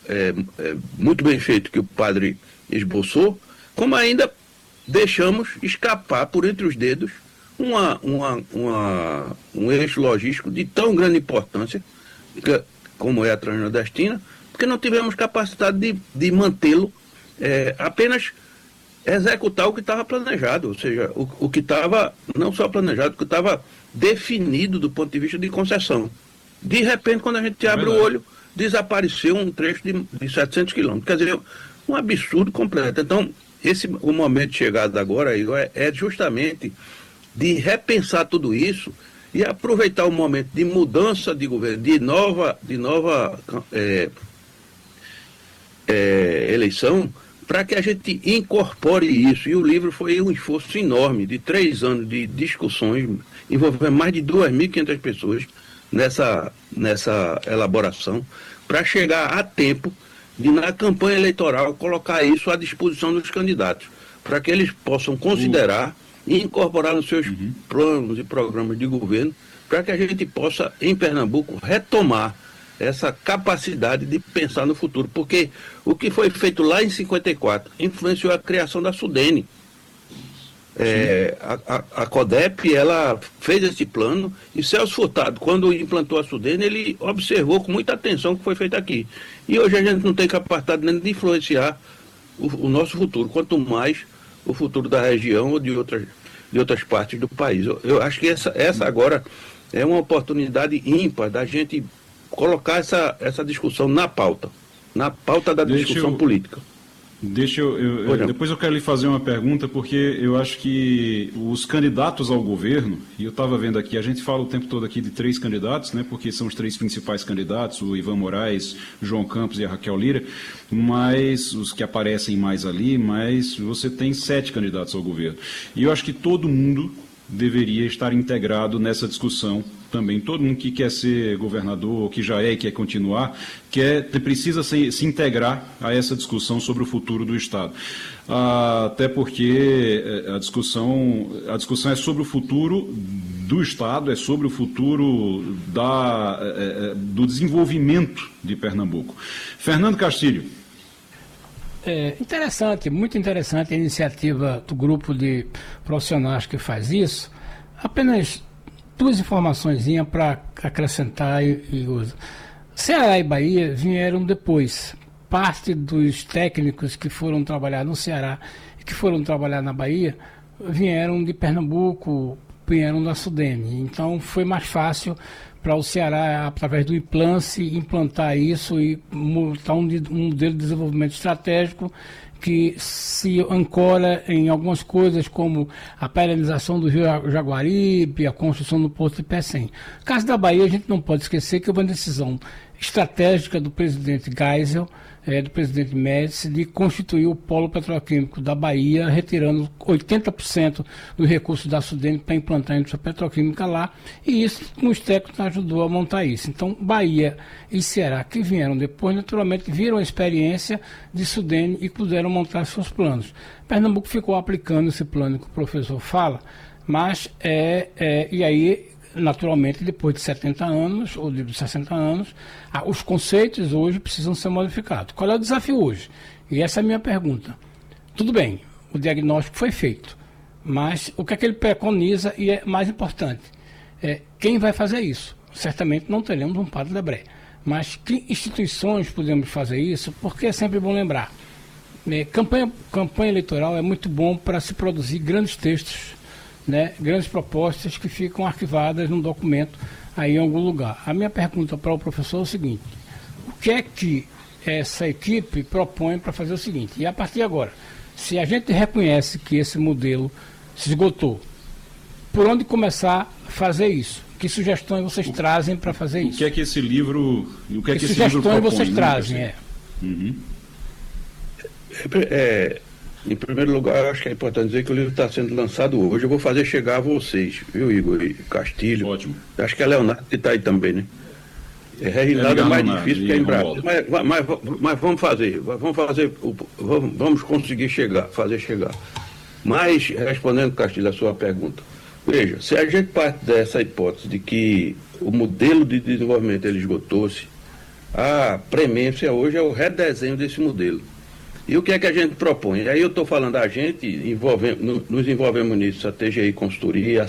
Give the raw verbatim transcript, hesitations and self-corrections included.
é, é, muito bem feito que o padre esboçou, como ainda deixamos escapar por entre os dedos uma, uma, uma, um eixo logístico de tão grande importância que, como é a Transnordestina, porque não tivemos capacidade de, de mantê-lo, é, apenas executar o que estava planejado, ou seja, o, o que estava, não só planejado, o que estava definido do ponto de vista de concessão. De repente, quando a gente abre o olho, desapareceu um trecho de, de setecentos quilômetros. Quer dizer, um absurdo completo. Então, esse, o momento chegado agora, Igor, é, é justamente de repensar tudo isso e aproveitar o momento de mudança de governo, de nova, de nova é, é, eleição, para que a gente incorpore isso. E o livro foi um esforço enorme, de três anos de discussões, envolvendo mais de duas mil e quinhentas pessoas nessa, nessa elaboração, para chegar a tempo de, na campanha eleitoral, colocar isso à disposição dos candidatos, para que eles possam considerar e incorporar nos seus uhum. planos e programas de governo, para que a gente possa, em Pernambuco, retomar essa capacidade de pensar no futuro, porque o que foi feito lá em cinquenta e quatro influenciou a criação da Sudene. É, a, a, a CODEP, ela fez esse plano, e Celso Furtado, quando implantou a Sudene, ele observou com muita atenção o que foi feito aqui. E hoje a gente não tem capacidade nem de influenciar o, o nosso futuro, quanto mais o futuro da região ou de outras, de outras partes do país. Eu, eu acho que essa, essa agora é uma oportunidade ímpar da gente colocar essa, essa discussão na pauta, na pauta da Deixa discussão eu, política. Deixa eu, eu, eu depois eu quero lhe fazer uma pergunta, porque eu acho que os candidatos ao governo, e eu estava vendo aqui, a gente fala o tempo todo aqui de três candidatos, né, porque são os três principais candidatos, o Ivan Moraes, João Campos e a Raquel Lira, mas os que aparecem mais ali, mas você tem sete candidatos ao governo. E eu acho que todo mundo deveria estar integrado nessa discussão também. Todo mundo que quer ser governador, que já é e quer continuar, quer, precisa se, se integrar a essa discussão sobre o futuro do Estado. Ah, até porque a discussão, a discussão é sobre o futuro do Estado, é sobre o futuro da, é, do desenvolvimento de Pernambuco. Fernando Castilho. É interessante, muito interessante a iniciativa do grupo de profissionais que faz isso. Apenas duas informações para acrescentar e, e uso. Ceará e Bahia vieram depois. Parte dos técnicos que foram trabalhar no Ceará e que foram trabalhar na Bahia vieram de Pernambuco, vieram da Sudene. Então foi mais fácil para o Ceará, através do implance, implantar isso e montar um, um modelo de desenvolvimento estratégico que se ancora em algumas coisas como a perenização do Rio Jaguaribe, a construção do Porto de Pecém. No caso da Bahia, a gente não pode esquecer que é uma decisão estratégica do presidente Geisel, é, do presidente Médici, de constituir o polo petroquímico da Bahia, retirando oitenta por cento dos recursos da Sudene para implantar a indústria petroquímica lá, e isso, os técnicos ajudou a montar isso. Então, Bahia e Ceará, que vieram depois, naturalmente, viram a experiência de Sudene e puderam montar seus planos. Pernambuco ficou aplicando esse plano que o professor fala, mas, é, é e aí, naturalmente, depois de setenta anos, ou de sessenta anos, os conceitos hoje precisam ser modificados. Qual é o desafio hoje? E essa é a minha pergunta. Tudo bem, o diagnóstico foi feito, mas o que é que ele preconiza e é mais importante? É, quem vai fazer isso? Certamente não teremos um Padre Debré, mas que instituições podemos fazer isso? Porque é sempre bom lembrar. É, campanha, campanha eleitoral é muito bom para se produzir grandes textos, né, grandes propostas que ficam arquivadas num documento aí em algum lugar. A minha pergunta para o professor é o seguinte: o que é que essa equipe propõe para fazer o seguinte? E a partir de agora, se a gente reconhece que esse modelo se esgotou, por onde começar a fazer isso? Que sugestões vocês o, trazem para fazer o isso? O que é que esse livro, o que é que, que esse livro propõe? Sugestões vocês trazem, é. Uhum. É, em primeiro lugar, eu acho que é importante dizer que o livro está sendo lançado hoje. Eu vou fazer chegar a vocês, viu, Igor e Castilho? Ótimo. Acho que é Leonardo que está aí também, né? É, Reginaldo é, é mais Leonardo, difícil que é em Brasília. Mas, mas, mas vamos fazer, vamos fazer, vamos, vamos conseguir chegar, fazer chegar. Mas, respondendo, Castilho, a sua pergunta, veja, se a gente parte dessa hipótese de que o modelo de desenvolvimento ele esgotou-se, a premência hoje é o redesenho desse modelo. E o que é que a gente propõe? Aí eu estou falando a gente, envolvemos, nos envolvemos nisso, a T G I Consultoria,